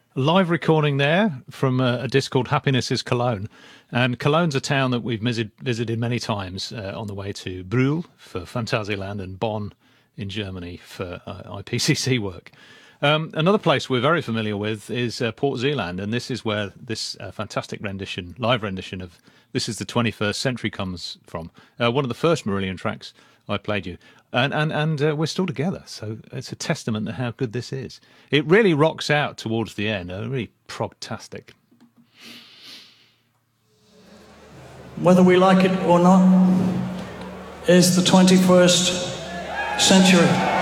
Live recording there from a disc called Happiness is Cologne. And Cologne's a town that we've visited many times on the way to Brühl for Phantasialand and Bonn in Germany for IPCC work. Another place we're very familiar with is Port Zeeland, and this is where this fantastic live rendition of This Is the 21st Century comes from. One of the first Marillion tracks I played you. And we're still together, so it's a testament to how good this is. It really rocks out towards the end, really prog-tastic. Whether we like it or not, is the 21st century.